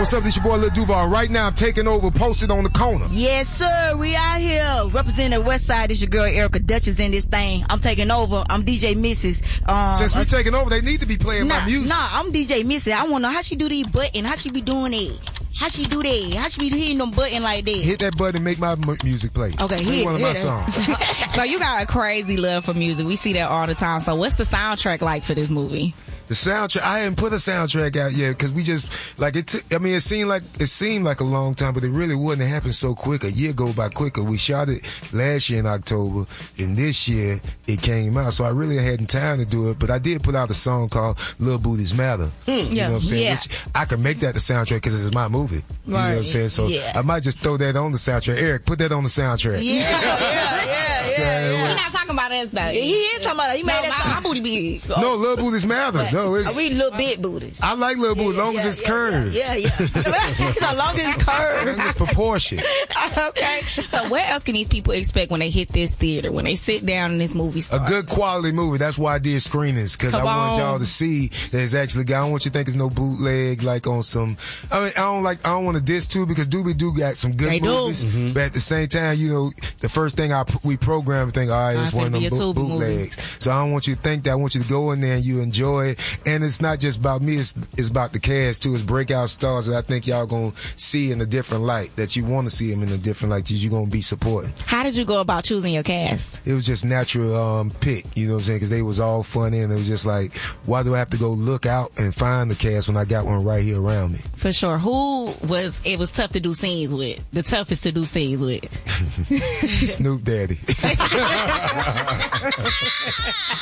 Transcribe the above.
What's up? This your boy Lil Duval. Right now, I'm taking over, posted on the corner. Yes, sir. We out here representing the West Side. It's your girl Erica Dutchess in this thing. I'm taking over. I'm DJ Mrs. Since we taking over, they need to be playing my music. Nah, I'm DJ Mrs. I want to know how she do these buttons. How she be doing it? How she do that? How she be hitting them button like that? Hit that button and make my music play. Okay, hit one of my songs. So you got a crazy love for music. We see that all the time. So what's the soundtrack like for this movie? The soundtrack, I hadn't put a soundtrack out yet because we just, like, it seemed like a long time, but it really wouldn't have happened so quick. A year go by quicker. We shot it last year in October, and this year it came out. So I really hadn't time to do it, but I did put out a song called Lil Booties Matter. You know what I'm saying? Yeah. Which I can make that the soundtrack because it's my movie. You know what I'm saying? So I might just throw that on the soundtrack. Eric, put that on the soundtrack. We're not talking about us, though. He is talking about it. He made that my booty big. No, Lil Booties Matter. No, it's... We little big booties. I like little booties, as long as it's curved. It's as long as it's curved. As long as it's proportioned. Okay. So what else can these people expect when they hit this theater, when they sit down in this movie starts? A good quality movie. That's why I did screenings, because I want y'all to see that it's actually good. I don't want you to think it's no bootleg, like on some... I mean, I don't want to diss too, because Doobie Doo got some good movies. Mm-hmm. But at the same time, you know, the first thing we program, think, all right, it's one of them bootlegs. So I don't want you to think that. I want you to go in there and you enjoy it. And it's not just about me, it's about the cast too. It's breakout stars that I think y'all gonna see in a different light, that you want to see them in a different light, that you're gonna be supporting. How did you go about choosing your cast? It was just natural pick, you know what I'm saying, because they was all funny, and it was just like, why do I have to go look out and find the cast when I got one right here around me? For sure. It was tough to do scenes with? The toughest to do scenes with? Snoop Daddy.